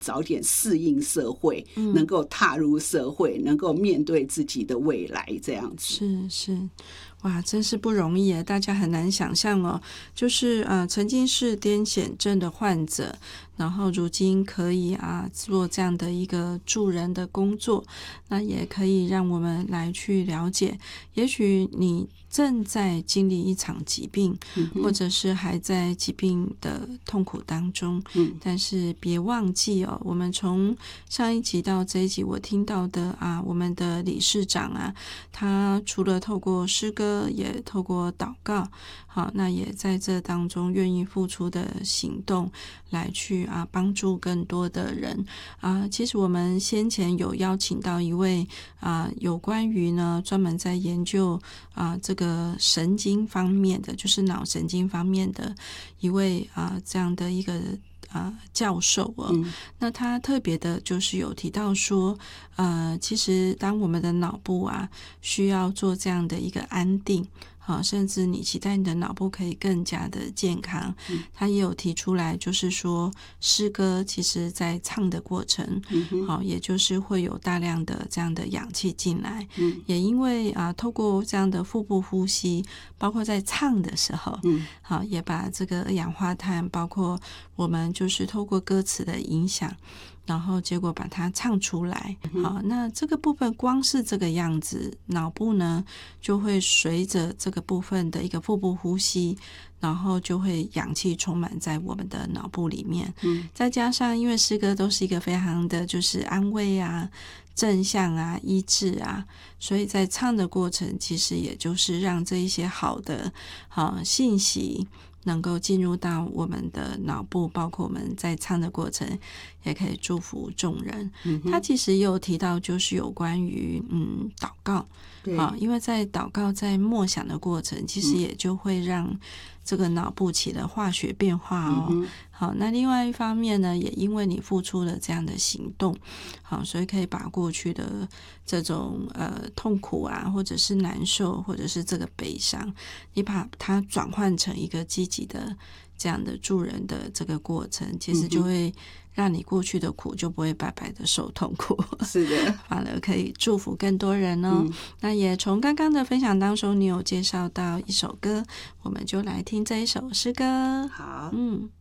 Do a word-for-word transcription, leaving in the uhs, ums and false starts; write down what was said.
早点适应社会， 嗯， 能够踏入社会，能够面对自己的未来，这样子。 是是，哇，真是不容易耶，大家很难想象哦。就是呃，曾经是癫痫症的患者，然后如今可以啊做这样的一个助人的工作，那也可以让我们来去了解，也许你正在经历一场疾病， 嗯、 或者是还在疾病的痛苦当中， 嗯， 但是别忘记哦，我们从上一集到这一集，我听到的啊，我们的理事长啊，他除了透过诗歌，也透过祷告，好，那也在这当中愿意付出的行动，来去啊帮助更多的人啊。其实我们先前有邀请到一位啊，有关于呢专门在研究啊这个神经方面的，就是脑神经方面的一位啊这样的一个啊教授哦。 嗯， 那他特别的就是有提到说，呃，其实当我们的脑部啊需要做这样的一个安定。好，甚至你期待你的脑部可以更加的健康， 嗯， 他也有提出来，就是说诗歌其实在唱的过程， 嗯， 好，也就是会有大量的这样的氧气进来， 嗯， 也因为啊，透过这样的腹部呼吸，包括在唱的时候， 嗯， 好，也把这个二氧化碳，包括我们就是透过歌词的影响。然后结果把它唱出来，好，那这个部分光是这个样子，脑部呢就会随着这个部分的一个腹部呼吸，然后就会氧气充满在我们的脑部里面。 嗯， 再加上因为诗歌都是一个非常的就是安慰啊、正向啊、医治啊，所以在唱的过程，其实也就是让这一些好的好信息能够进入到我们的脑部，包括我们在唱的过程也可以祝福众人。 嗯， 他其实也有提到就是有关于嗯祷告，啊，因为在祷告在默想的过程，其实也就会让这个脑部起了化学变化哦。 嗯， 好，那另外一方面呢，也因为你付出了这样的行动，好，所以可以把过去的这种呃痛苦啊，或者是难受，或者是这个悲伤，你把它转换成一个积极的这样的助人的这个过程，其实就会让你过去的苦就不会白白的受痛苦， 是的， 反而可以祝福更多人哦。 嗯， 那也从刚刚的分享当中，你有介绍到一首歌，我们就来听这一首诗歌。 好。 嗯。